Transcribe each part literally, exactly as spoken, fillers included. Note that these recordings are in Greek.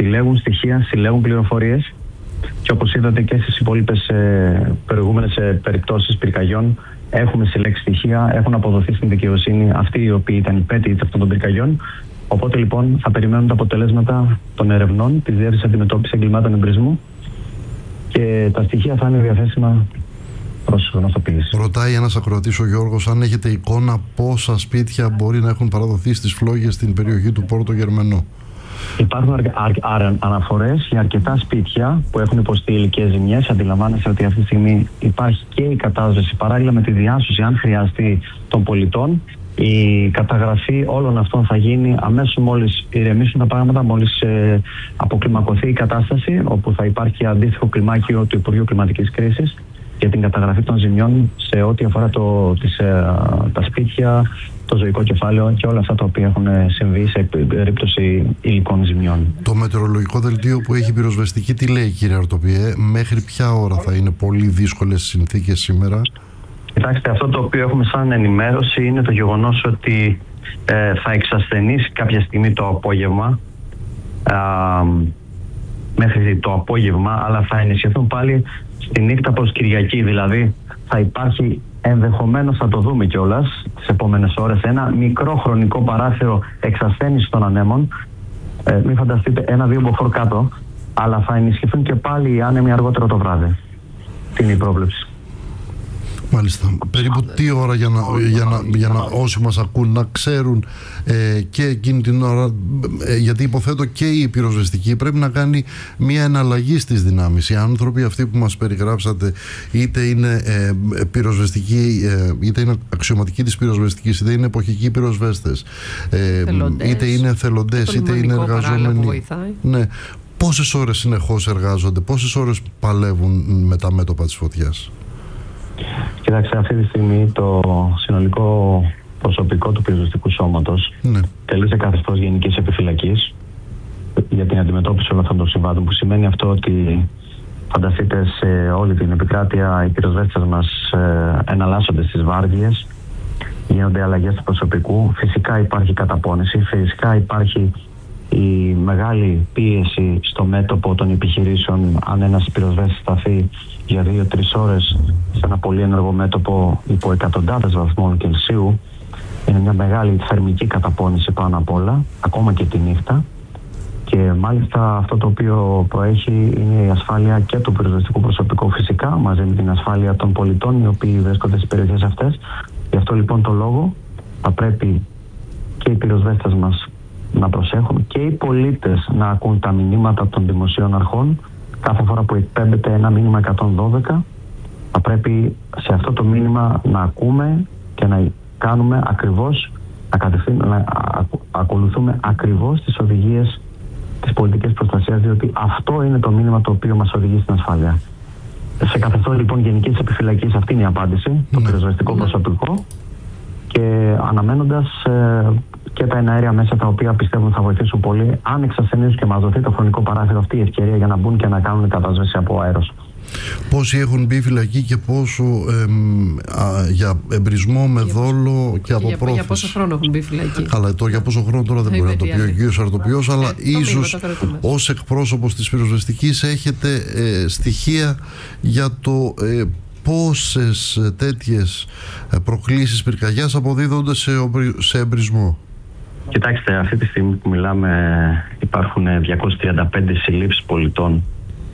συλλέγουν στοιχεία, συλλέγουν πληροφορίες και όπως είδατε και στις υπόλοιπες ε, προηγούμενες ε, περιπτώσεις πυρκαγιών έχουμε συλλέξει στοιχεία, έχουν αποδοθεί στην δικαιοσύνη αυτοί οι οποίοι ήταν υπέτειοι αυτών των πυρκαγιών. Οπότε λοιπόν θα περιμένουν τα αποτελέσματα των ερευνών της Διεύθυνσης Αντιμετώπισης Εγκλημάτων Εμπρισμού και τα στοιχεία θα είναι διαθέσιμα προς γνωστοποίηση. Ρωτάει ένας ακροατής, ο Γιώργος, αν έχετε εικόνα πόσα σπίτια μπορεί να έχουν παραδοθεί στις φλόγες στην περιοχή του Πόρτο Γερμενό. Υπάρχουν αρ, αρ, αρ, αναφορές για αρκετά σπίτια που έχουν υποστεί υλικές ζημιές. Αντιλαμβάνεστε ότι αυτή τη στιγμή υπάρχει και η κατάσβεση παράλληλα με τη διάσωση, αν χρειαστεί, των πολιτών. Η καταγραφή όλων αυτών θα γίνει αμέσως μόλις ηρεμήσουν τα πράγματα, μόλις ε, αποκλιμακωθεί η κατάσταση, όπου θα υπάρχει αντίστοιχο κλιμάκιο του Υπουργείου Κλιματικής Κρίσης για την καταγραφή των ζημιών σε ό,τι αφορά το, τις, ε, τα σπίτια, το ζωικό κεφάλαιο και όλα αυτά τα οποία έχουν συμβεί σε περίπτωση υλικών ζημιών. Το μετεωρολογικό δελτίο που έχει πυροσβεστική, τι λέει, κύριε Αρτοπιέ, μέχρι ποια ώρα θα είναι πολύ δύσκολες συνθήκες σήμερα? Κοιτάξτε, αυτό το οποίο έχουμε σαν ενημέρωση είναι το γεγονός ότι ε, θα εξασθενήσει κάποια στιγμή το απόγευμα, α, μέχρι το απόγευμα, αλλά θα ενισχυθούν πάλι στη νύχτα προς Κυριακή. Δηλαδή θα υπάρχει, ενδεχομένως θα το δούμε κιόλας τις επόμενες ώρες, ένα μικρό χρονικό παράθυρο εξασθένηση των ανέμων. Ε, μην φανταστείτε ένα-δύο μποφόρ κάτω, αλλά θα ενισχυθούν και πάλι οι άνεμοι αργότερο το βράδυ. Τι είναι η πρόβλεψη. Μάλιστα. Περίπου τι ώρα για να, για να, για να όσοι μας ακούν να ξέρουν ε, και εκείνη την ώρα, ε, γιατί υποθέτω και η πυροσβεστική πρέπει να κάνει μια εναλλαγή στις δυνάμεις. Οι άνθρωποι αυτοί που μας περιγράψατε, είτε είναι ε, πυροσβεστικοί, ε, είτε είναι αξιωματικοί της πυροσβεστικής, είτε είναι εποχικοί πυροσβέστες, ε, είτε είναι θελοντές, είτε είναι εργαζόμενοι. Ναι. Πόσες ώρες συνεχώς εργάζονται, πόσες ώρες παλεύουν με τα μέτωπα της φωτιάς? Κοιτάξτε, αυτή τη στιγμή το συνολικό προσωπικό του πυροσβεστικού σώματος ναι. τελεί σε καθεστώς γενικής επιφυλακής για την αντιμετώπιση όλων αυτών των συμβάντων, που σημαίνει αυτό ότι φανταστείτε σε όλη την επικράτεια οι πυροσβέστες μας ε, εναλλάσσονται στις βάρδιες, γίνονται αλλαγές του προσωπικού, φυσικά υπάρχει καταπώνηση, φυσικά υπάρχει η μεγάλη πίεση στο μέτωπο των επιχειρήσεων. Αν ένας πυροσβέστης σταθεί για δύο-τρεις ώρες σε ένα πολύ ενεργό μέτωπο υπό εκατοντάδες βαθμών Κελσίου, είναι μια μεγάλη θερμική καταπώνηση πάνω απ' όλα, ακόμα και τη νύχτα. Και μάλιστα αυτό το οποίο προέχει είναι η ασφάλεια και του πυροσβεστικού προσωπικού, φυσικά, μαζί με την ασφάλεια των πολιτών οι οποίοι βρίσκονται στις περιοχές αυτές. Γι' αυτό λοιπόν το λόγο θα πρέπει και οι πυροσβέστες μας να προσέχουν και οι πολίτες να ακούν τα μηνύματα των δημοσίων αρχών. Κάθε φορά που εκπέμπεται ένα μήνυμα εκατόν δώδεκα, θα πρέπει σε αυτό το μήνυμα να ακούμε και να κάνουμε ακριβώς, να, να ακολουθούμε ακριβώς τις οδηγίες της πολιτικής προστασίας, διότι αυτό είναι το μήνυμα το οποίο μας οδηγεί στην ασφάλεια. Σε καθεστώς λοιπόν γενικής επιφυλακής, αυτή είναι η απάντηση, το ναι. πυροσβεστικό προσωπικό, και αναμένοντας ε, και τα εναέρια μέσα τα οποία πιστεύουν θα βοηθήσουν πολύ, αν εξασθενήσουν και μας δοθεί το χρονικό παράθυρο, αυτή η ευκαιρία για να μπουν και να κάνουν κατάσβεση από αέρος. Πόσοι έχουν μπει φυλακή και πόσο εμ, α, για εμπρισμό με για δόλο και από πρόθεση? Για πόσο χρόνο έχουν μπει φυλακή? Καλά, τώρα για πόσο χρόνο τώρα δεν μπορεί να το πει ο κύριος Αρτοπιός, αλλά ε, ίσως ως εκπρόσωπος της πυροσβεστικής έχετε ε, στοιχεία για το ε, πόσες τέτοιες προκλήσεις πυρκαγιάς αποδίδονται σε, σε εμπρισμό. Κοιτάξτε, αυτή τη στιγμή που μιλάμε υπάρχουν διακόσιες τριάντα πέντε συλλήψεις πολιτών.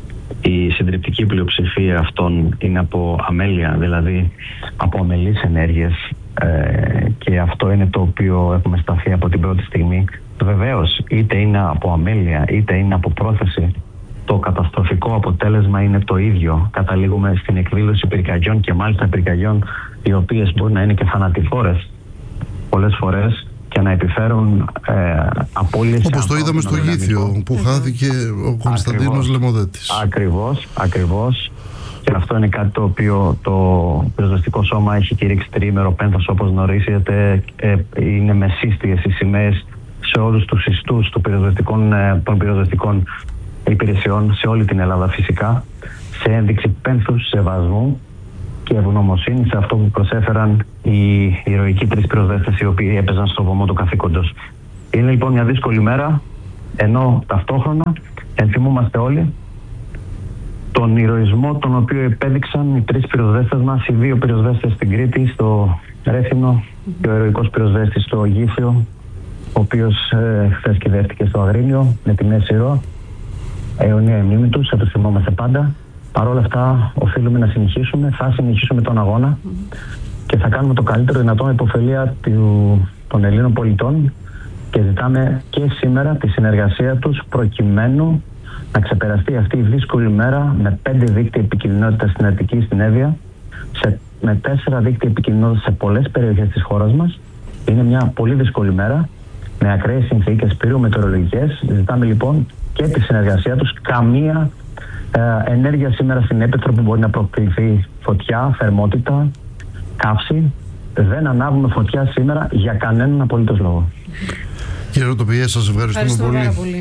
Η συντριπτική πλειοψηφία αυτών είναι από αμέλεια, δηλαδή από αμελείς ενέργειες, ε, και αυτό είναι το οποίο έχουμε σταθεί από την πρώτη στιγμή. Βεβαίως, είτε είναι από αμέλεια είτε είναι από πρόθεση, το καταστροφικό αποτέλεσμα είναι το ίδιο. Καταλήγουμε στην εκδήλωση πυρκαγιών, και μάλιστα πυρκαγιών οι οποίες μπορεί να είναι και θανατηφόρες πολλές φορές και να επιφέρουν ε, απώλειες. Όπως το είδαμε στο Γήθιο που χάθηκε ο Κωνσταντίνος Λεμοδέτης. Ακριβώς, ακριβώς. Και αυτό είναι κάτι το οποίο το πυροσβεστικό σώμα έχει κηρύξει τριήμερο πένθος, όπως γνωρίζετε. Ε, είναι με σύστιες οι σημαίες σε όλους τους ιστούς των πυροσβεστικών, ε, των πυροσβεστικών υπηρεσιών σε όλη την Ελλάδα, φυσικά, σε ένδειξη πένθους, σεβασμού και ευγνωμοσύνη σε αυτό που προσέφεραν οι ηρωικοί τρεις πυροσβέστες οι οποίοι έπαιζαν στο βωμό του καθήκοντος. Είναι λοιπόν μια δύσκολη μέρα, Ενώ ταυτόχρονα ενθυμούμαστε όλοι τον ηρωισμό τον οποίο επέδειξαν οι τρεις πυροσβέστες μας, οι δύο πυροσβέστες στην Κρήτη, στο Ρέθυμνο, και ο ηρωικός πυροσβέστης στο Γήθιο, ο οποίος ε, χθες κυδεύτηκε στο Αγρίνιο με τη Μέση Ρο. Αιωνία η μνήμη τους, θα τους θυμόμαστε πάντα. Παρ' όλα αυτά, οφείλουμε να συνεχίσουμε, θα συνεχίσουμε τον αγώνα και θα κάνουμε το καλύτερο δυνατό με υποφελία του, των Ελλήνων πολιτών, και ζητάμε και σήμερα τη συνεργασία τους προκειμένου να ξεπεραστεί αυτή η δύσκολη μέρα με πέντε δίκτυα επικινδυνότητας στην Αττική, στην Εύβοια, σε, με τέσσερα δίκτυα επικινδυνότητας σε πολλές περιοχές της χώρας μας. Είναι μια πολύ δύσκολη μέρα με ακραίες συνθήκες πυρομετεωρολογικές. Ζητάμε λοιπόν και τη συνεργασία τους. Καμία ε, ενέργεια σήμερα στην Έπετρο που μπορεί να προκληθεί φωτιά, θερμότητα, καύση. Δεν ανάβουμε φωτιά σήμερα για κανέναν απολύτως λόγο. Κύριε Ρωτοποιέ, σας ευχαριστούμε πολύ. πολύ.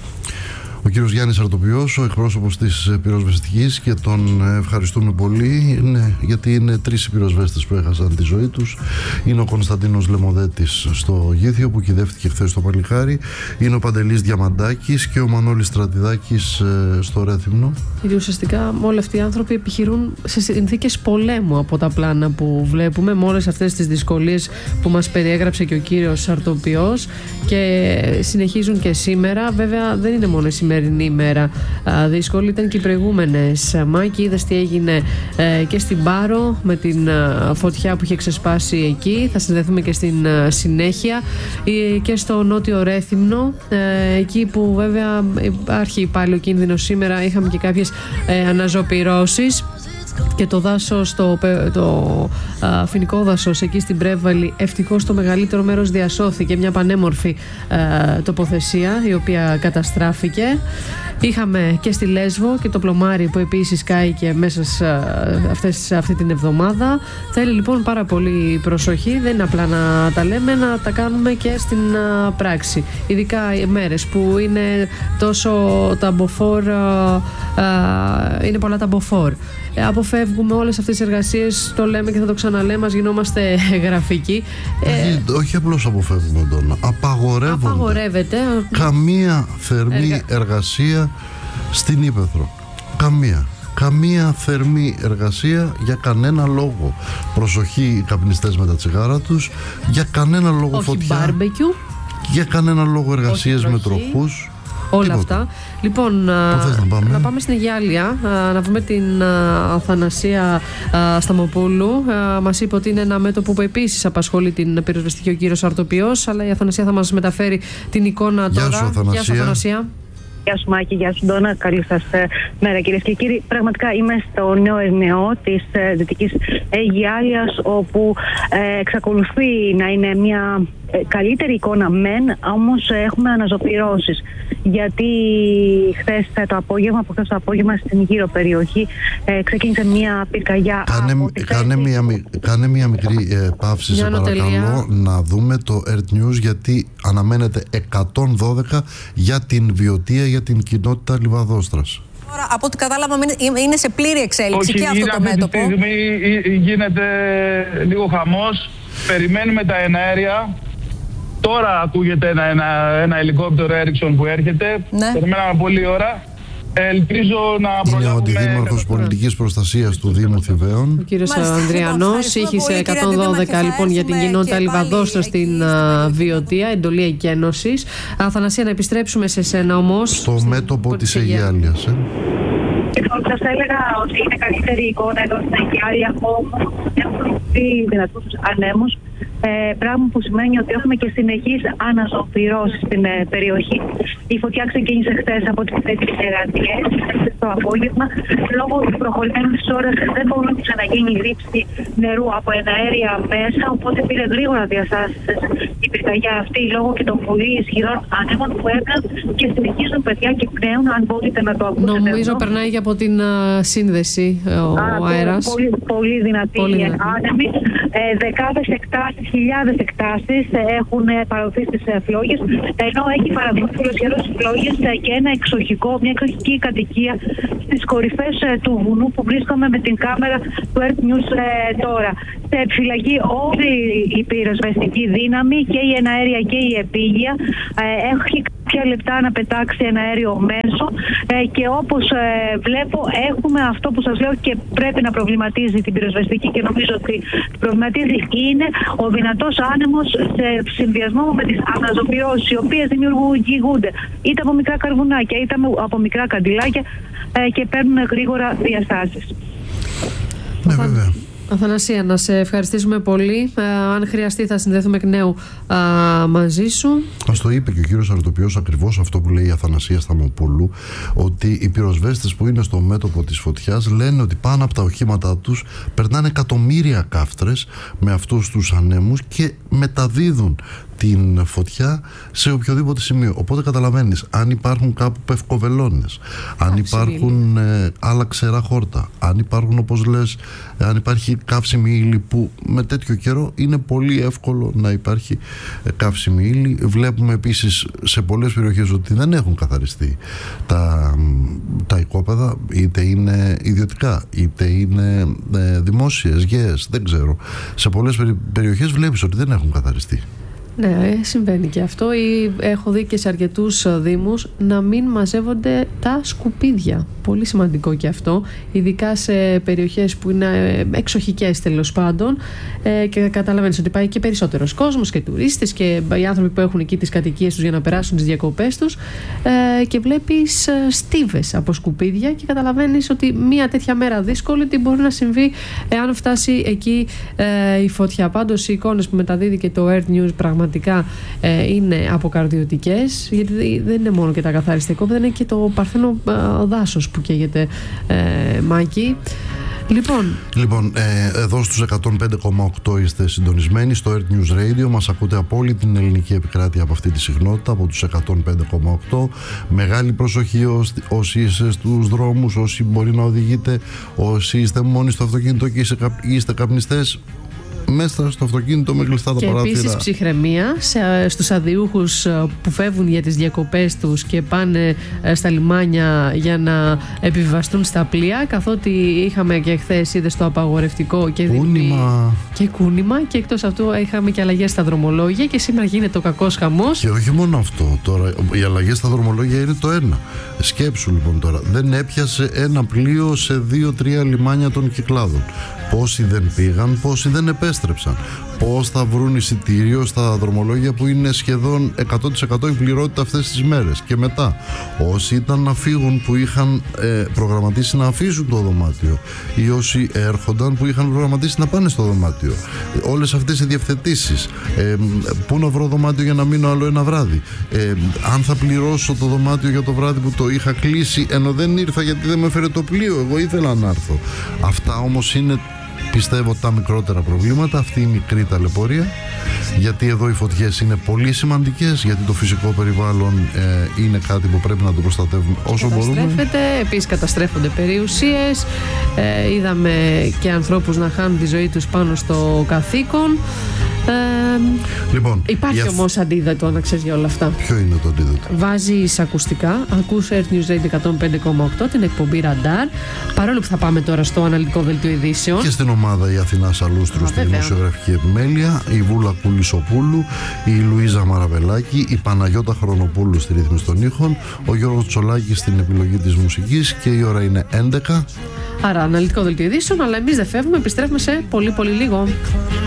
Ο κύριος Γιάννης Αρτοποιός, ο εκπρόσωπος της πυροσβεστικής, και τον ευχαριστούμε πολύ, ναι, γιατί είναι τρεις οι πυροσβέστες που έχασαν τη ζωή τους. Είναι ο Κωνσταντίνος Λεμοδέτης στο Γήθιο που κυδεύτηκε χθες στο Παλικάρι, είναι ο Παντελής Διαμαντάκης και ο Μανώλης Στρατιδάκης στο Ρέθυμνο. Γιατί ουσιαστικά όλοι αυτοί οι άνθρωποι επιχειρούν σε συνθήκες πολέμου από τα πλάνα που βλέπουμε, με όλες αυτές τις δυσκολίες που μας περιέγραψε και ο κύριος Αρτοποιός, και συνεχίζουν και σήμερα. Βέβαια δεν είναι μόνο η σημερινή ημέρα δύσκολη, ήταν και οι προηγούμενες. Μάκη, είδες τι έγινε ε, και στην Πάρο με την ε, φωτιά που είχε ξεσπάσει εκεί. Θα συνδεθούμε και στην ε, συνέχεια ε, και στο Νότιο Ρέθυμνο, ε, εκεί που βέβαια υπάρχει πάλι ο κίνδυνος σήμερα. Είχαμε και κάποιες ε, αναζωπυρώσεις. Και το δάσος, το, το α, φοινικό δάσος εκεί στην Πρέβαλη, ευτυχώς το μεγαλύτερο μέρος διασώθηκε, μια πανέμορφη α, τοποθεσία η οποία καταστράφηκε. Είχαμε και στη Λέσβο και το πλωμάρι που επίσης κάηκε μέσα σε αυτές, αυτή την εβδομάδα. Θέλει λοιπόν πάρα πολύ προσοχή, δεν είναι απλά να τα λέμε, να τα κάνουμε και στην α, πράξη. Ειδικά οι μέρες που είναι τόσο ταμποφόρ, α, α, είναι πολλά ταμποφόρ. Αποφεύγουμε όλες αυτές τις εργασίες, το λέμε και θα το ξαναλέμε, μας γινόμαστε γραφικοί. Όχι, ε, όχι απλώς αποφεύγουμε τον, απαγορεύονται. Απαγορεύεται. Καμία θερμή Εργα... εργασία στην Ύπαιθρο. Καμία. Καμία θερμή εργασία για κανένα λόγο. Προσοχή οι καπνιστές με τα τσιγάρα τους, για κανένα λόγο. Όχι φωτιά. Μπάρμπεκιου. Για κανένα λόγο εργασίες με τροχούς. Όλα τίποτα. Αυτά. Λοιπόν, να πάμε. να πάμε στην Αιγιάλια, να βρούμε την Αθανασία Σταμοπούλου. Μας είπε ότι είναι ένα μέτωπο που επίσης απασχολεί την πυροσβεστική ο κύριος Αρτοποιός, αλλά η Αθανασία θα μας μεταφέρει την εικόνα τώρα. Γεια σου, Αθανασία. Γεια σου, Αθανασία. Γεια σου Μάκη, γεια σου Ντόνα, καλή σας μέρα κυρίες και κύριοι. Πραγματικά είμαι στο νέο Ερμαιό της ε, Δυτικής Αιγιάλιας, όπου ε, εξακολουθεί να είναι μια ε, καλύτερη εικόνα μεν, όμως ε, έχουμε αναζωπυρώσεις. Γιατί χθες το απόγευμα, από χθες το απόγευμα στην γύρω περιοχή ε, ξεκίνησε μια πυρκαγιά. Κάνε, από κάνε, μια, κάνε μια μικρή ε, παύση, μια σε παρακαλώ, να δούμε το Earth News, γιατί αναμένεται εκατόν δώδεκα για την Βιωτία, για την κοινότητα Λιβαδόστρας. Τώρα, από ό,τι κατάλαβα, είναι σε πλήρη εξέλιξη. Όχι, και αυτό το μέτωπο. Αυτή τη στιγμή γίνεται λίγο χαμός. Περιμένουμε τα εναέρια. Τώρα ακούγεται ένα, ένα, ένα ελικόπτερο Έριξον που έρχεται. Ναι. Περιμέναμε πολλή ώρα. Ελπίζω να προλάβουμε. Είναι ο Αντιδήμαρχος Πολιτικής Προστασίας του Δήμου Θηβαίων. Ο κύριος Ανδριανός ήχησε εκατόν δώδεκα λοιπόν για την κοινότητα Λιβαδόστρα στην Βιωτία, εντολή εκένωσης. Αθανασία, να επιστρέψουμε σε σένα όμως. Στο μέτωπο της Αιγιάλιας. Ε. Σας έλεγα ότι είναι καλύτερη εικόνα εδώ στην Αιγιάλια, όμως έχουμε δει δυνατούς ανέμους. Ε, πράγμα που σημαίνει ότι έχουμε και συνεχείς αναζωπυρώσεις στην ε, περιοχή. Η φωτιά ξεκίνησε χθες από τις Εγατιές το απόγευμα. Λόγω του προχωρημένου της ώρας δεν μπορούσε να γίνει ρήψη νερού από εναέρια μέσα, οπότε πήρε γρήγορα διαστάσεις η πυρκαγιά αυτή λόγω και των πολύ ισχυρών ανέμων που έπαιρναν και συνεχίζουν παιδιά και πνέουν, αν μπορείτε να το ακούσετε. Νομίζω εδώ. Περνάει και από την uh, σύνδεση ο Α, αέρας. Πολύ, πολύ δυνατή άνεμη. Ε, δεκάδες εκτάσεις, χιλιάδες εκτάσεις έχουν παραδοθεί στις φλόγες, ενώ έχει παραδοθεί ολοσχερός στις φλόγες και ένα εξοχικό, μια εξοχική κατοικία στις κορυφές του βουνού που βρίσκομαι με την κάμερα του Earth News τώρα. Σε επιφυλακή όλη η πυροσβεστική δύναμη, και η εναέρια και η επίγεια, έχει ποια λεπτά να πετάξει ένα αέριο μέσο ε, και όπως ε, βλέπω έχουμε αυτό που σας λέω και πρέπει να προβληματίζει την πυροσβεστική και νομίζω ότι προβληματίζει είναι ο δυνατός άνεμος σε συνδυασμό με τις αναζωπιώσεις οι οποίες δημιουργούνται είτε από μικρά καρβουνάκια είτε από μικρά καντιλάκια ε, και παίρνουν γρήγορα διαστάσεις. Ναι, βέβαια. Αθανασία, να σε ευχαριστήσουμε πολύ. Ε, αν χρειαστεί θα συνδεθούμε εκ νέου α, μαζί σου. Μας το είπε και ο κύριος Αρτοπιός ακριβώς αυτό που λέει η Αθανασία Σταμοπούλου, ότι οι πυροσβέστες που είναι στο μέτωπο της φωτιάς λένε ότι πάνω από τα οχήματά τους περνάνε εκατομμύρια κάφτρες με αυτούς τους ανέμους και μεταδίδουν την φωτιά σε οποιοδήποτε σημείο. Οπότε καταλαβαίνεις, αν υπάρχουν κάπου πευκοβελώνες, αν υπάρχουν ε, άλλα ξερά χόρτα, αν υπάρχουν, όπως λες, αν υπάρχει καύσιμη ύλη, που με τέτοιο καιρό είναι πολύ εύκολο να υπάρχει ε, καύσιμη ύλη. Βλέπουμε επίσης σε πολλές περιοχές ότι δεν έχουν καθαριστεί τα, τα οικόπεδα, είτε είναι ιδιωτικά είτε είναι ε, δημόσιες, γέες, δεν ξέρω. Σε πολλές περιοχές βλέπεις ότι δεν έχουν καθαριστεί. Ναι, συμβαίνει και αυτό. Ή έχω δει και σε αρκετούς δήμους να μην μαζεύονται τα σκουπίδια. Πολύ σημαντικό και αυτό, ειδικά σε περιοχές που είναι εξοχικές τέλος πάντων, ε, και καταλαβαίνεις ότι πάει και περισσότερος κόσμος και τουρίστες και οι άνθρωποι που έχουν εκεί τις κατοικίες τους για να περάσουν τις διακοπές τους, ε, και βλέπεις στίβες από σκουπίδια και καταλαβαίνεις ότι μια τέτοια μέρα δύσκολη τι μπορεί να συμβεί εάν φτάσει εκεί ε, η φωτιά. Πάντως οι εικόνες που μεταδίδει και το Earth News πραγματικά ε, είναι αποκαρδιωτικές, γιατί δεν είναι μόνο και τα καθάριστα οικόπεδα, είναι και το παρθένο ε, δάσος που καίγεται, ε, Μάκη. Λοιπόν, λοιπόν ε, εδώ στους εκατόν πέντε κόμμα οκτώ είστε συντονισμένοι στο Earth News Radio. Μας ακούτε από όλη την ελληνική επικράτεια από αυτή τη συχνότητα, από τους εκατόν πέντε κόμμα οκτώ. Μεγάλη προσοχή όσοι, όσοι είστε στους δρόμους, όσοι μπορεί να οδηγείτε, όσοι είστε μόνοι στο αυτοκίνητο και είστε, είστε καπνιστές, μέσα στο αυτοκίνητο με κλειστά τα και παράθυρα. Και επίσης ψυχραιμία σε, στους αδιούχους που φεύγουν για τις διακοπές τους και πάνε στα λιμάνια για να επιβιβαστούν στα πλοία, καθότι είχαμε και χθες, είδες, το απαγορευτικό και κούνημα. Και κούνημα, και εκτός αυτού είχαμε και αλλαγές στα δρομολόγια και σήμερα γίνεται ο κακός χαμός. Και όχι μόνο αυτό, τώρα οι αλλαγές στα δρομολόγια είναι το ένα. Σκέψου λοιπόν τώρα, δεν έπιασε ένα πλοίο σε δύο-τρία λιμάνια των Κυκλάδων. Πόσοι δεν πήγαν, πόσοι δεν επέστρεψαν. Πώς θα βρουν εισιτήριο στα δρομολόγια που είναι σχεδόν εκατό τοις εκατό η πληρότητα αυτές τις μέρες. Και μετά, όσοι ήταν να φύγουν που είχαν ε, προγραμματίσει να αφήσουν το δωμάτιο, ή όσοι έρχονταν που είχαν προγραμματίσει να πάνε στο δωμάτιο. Ε, όλες αυτές οι διευθετήσεις. Ε, πού να βρω δωμάτιο για να μείνω άλλο ένα βράδυ. Ε, αν θα πληρώσω το δωμάτιο για το βράδυ που το είχα κλείσει, ενώ δεν ήρθα γιατί δεν με έφερε το πλοίο. Εγώ ήθελα να έρθω. Αυτά όμως είναι, πιστεύω, τα μικρότερα προβλήματα, αυτή η μικρή ταλαιπωρία, γιατί εδώ οι φωτιές είναι πολύ σημαντικές, γιατί το φυσικό περιβάλλον ε, είναι κάτι που πρέπει να το προστατεύουμε όσο μπορούμε. Επίσης καταστρέφονται περιουσίες, ε, είδαμε και ανθρώπους να χάνουν τη ζωή τους πάνω στο καθήκον. Ε, λοιπόν, υπάρχει για... όμως αντίδοτο, να ξέρεις, για όλα αυτά. Ποιο είναι το αντίδοτο? Βάζεις ακουστικά, ακούς Earth News Radio εκατόν πέντε κόμμα οκτώ, την εκπομπή Ραντάρ, παρόλο που θα πάμε τώρα στο αναλυτικό δελτίο ειδήσεων. Και στην ομάδα η Αθηνά Σαλούστρου στη δημοσιογραφική επιμέλεια, η Βούλα Κουλισοπούλου, η Λουίζα Μαραβελάκη, η Παναγιώτα Χρονοπούλου στη ρύθμιση των ήχων, ο Γιώργος Τσολάκης στην επιλογή της μουσικής, και η ώρα είναι έντεκα. Άρα αναλυτικό δελτίο ειδήσεων, αλλά εμείς δεν φεύγουμε, επιστρέφουμε σε πολύ πολύ λίγο.